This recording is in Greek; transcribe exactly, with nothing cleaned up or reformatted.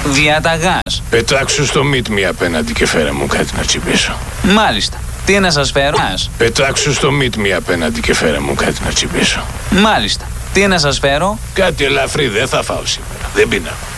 Διαταγάς. Πετάξου στο meet me απέναντι και φέρε μου κάτι να τσιμπήσω. Μάλιστα. Τι να σας φέρω? Πετάξου στο meet me απέναντι και φέρε μου κάτι να τσιμπήσω. Μάλιστα. Τι να σας φέρω? Κάτι ελαφρύ δεν θα φάω σήμερα. Δεν πεινάω.